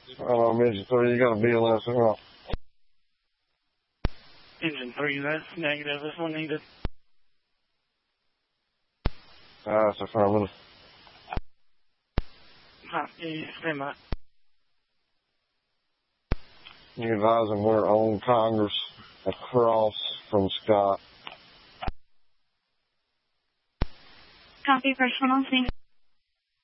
Engine 3, you got a BLS, huh? Engine 3, that's negative. This one needed. That's affirmative. Copy, stand by. You advise them we're on Congress across from Scott. Copy, personal, thanks.